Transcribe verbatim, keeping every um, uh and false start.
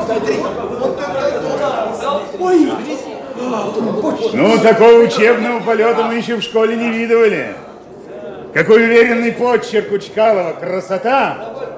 Ой! Ну, такого учебного полета мы еще в школе не видывали. Какой уверенный почерк у Чкалова, красота!